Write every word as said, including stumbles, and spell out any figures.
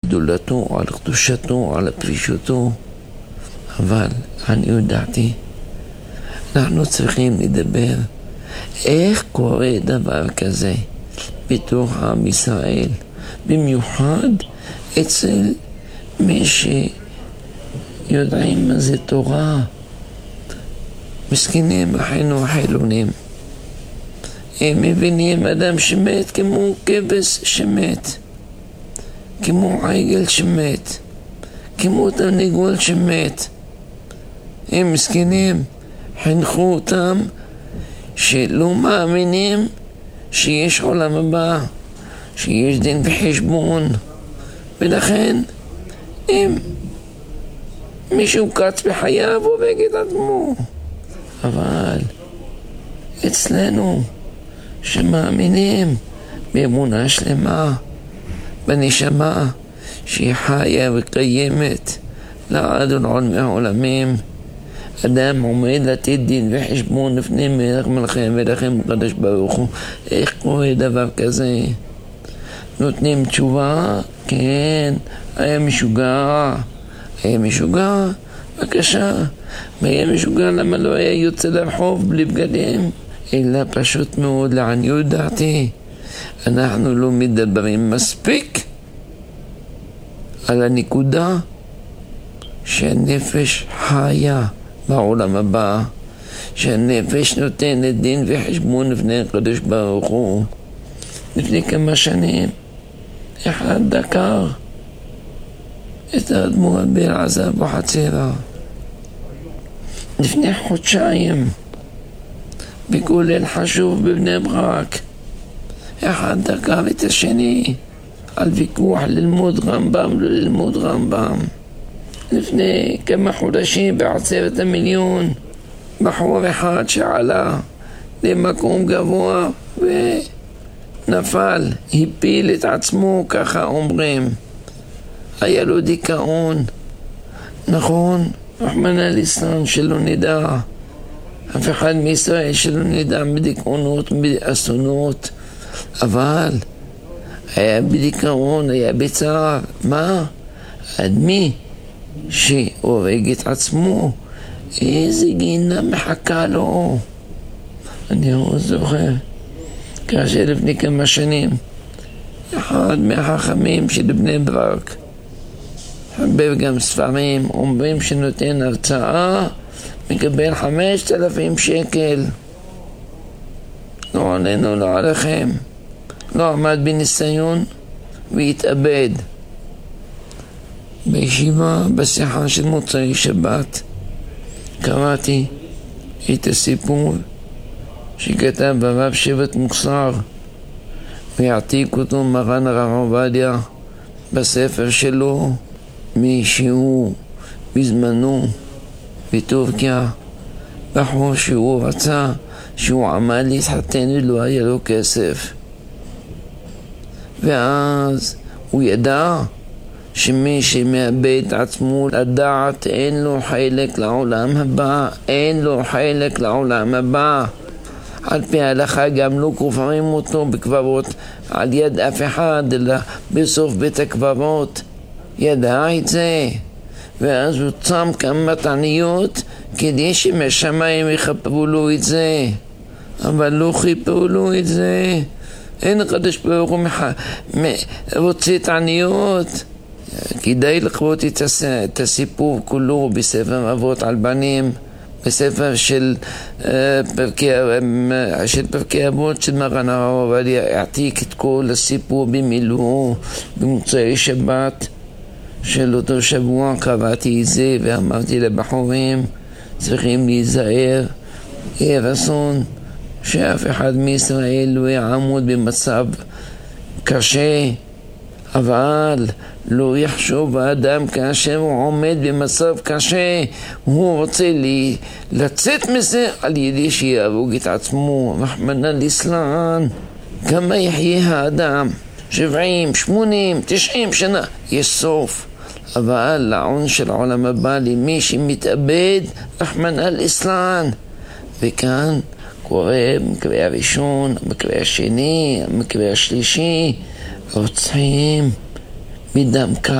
גדולתו, על קדושתו, על פרישותו. אבל אני יודעתי, אנחנו צריכים לדבר איך קורה דבר כזה בתוך עם ישראל, במיוחד אצל מי שיודעים מה זה תורה. מסכנים אחינו החילונים, הם מבינים אדם שמת כמו כבש שמת, כמו עגל שמת, כמו תרנגול שמת. הם מסכנים, חינכו אותם שלא מאמינים שיש עולם הבא, שיש דין וחשבון, ולכן אם מישהו קץ בחייו הוא בגד עצמו. אבל אצלנו שמאמינים באמונה שלמה בנשמה שהיא חיה וקיימת לעד ולעולמי העולמים, אדם עומד לתת דין וחשבון לפני מלך מלכי המלכים הקדוש ברוך הוא. איך קורה דבר כזה? נותנים תשובה, כן, היה משוגע, היה משוגע, בבקשה. היה משוגע, למה לא היה יוצא לרחוב בלי בגדים? אלא פשוט מאוד, לעניות דעתי, אנחנו לא מדברים מספיק על הנקודה שהנפש חיה בעולם הבא, שהנפש נותנת דין וחשבון לפני הקדוש ברוך הוא. לפני כמה שנים אחד דקר את האדמו"ר באלעזר אבוחצירא. לפני חודשיים בכולל חשוב בבני ברק אחד דקר את השני על ויכוח ללמוד רמב"ם לא ללמוד רמב"ם. לפני כמה חודשים בעצרת המיליון בחור אחד שעלה למקום גבוה ונפל, הפיל את עצמו, ככה אומרים. היה לו דיכאון, נכון, רחמנא ליצלן, שלא נדע, אף אחד מישראל שלא נדע בדיכאונות, באסונות, אבל היה בדיכאון, היה בצער. מה? אדמי שהורג את עצמו, איזה גינה מחכה לו. אני לא זוכר, כאשר לפני כמה שנים אחד מהחכמים של בני ברק, הרבה גם ספרים, אומרים שנותן הרצאה מקבל חמשת אלפים שקל. לא עלינו, לא עליכם. לא עמד בניסיון והתאבד. בישיבה, בשיחה של מוצאי שבת, קראתי את הסיפור שכתב הרב שבט מוכשר והעתיק אותו מרן הרב עובדיה בספר שלו, מישהו בזמנו בטורקיה, בחור שהוא רצה, שהוא עמד להתחתן ולא היה לו כסף, ואז הוא ידע שמי שמאבד את עצמו לדעת אין לו חלק לעולם הבא, אין לו חלק לעולם הבא. על פי ההלכה גם לא קוברים אותו בקברות על יד אף אחד, אלא בסוף בית הקברות. ידע את זה, ואז הוא צם כמה תעניות כדי שמשמיים יחפרו לו את זה, אבל לא חיפרו לו את זה. אין הקדוש ברוך הוא רוצה תעניות. כדאי לקרוא את הסיפור כולו בספר אבות על בנים, בספר של פרקי, של פרקי אבות של מרן הרב עובדיה. העתיק את כל הסיפור במילואו במוצאי שבת של אותו שבוע. קראתי את זה ואמרתי לבחורים, צריכים להיזהר, יהיה רצון שאף אחד מישראל לא יעמוד במצב קשה, אבל לא יחשוב האדם כאשר הוא עומד במצב קשה הוא רוצה לי לצאת מזה על ידי שיהרוג את עצמו. רחמנא ליצלן. כמה יחיה האדם? שבעים, שמונים, תשעים שנה, יש סוף. אבל לעון של העולם הבא למי שמתאבד, רחמנא ליצלן. וכאן קורה במקרה הראשון, במקרה השני, במקרה השלישי, רוצחים מדם קר.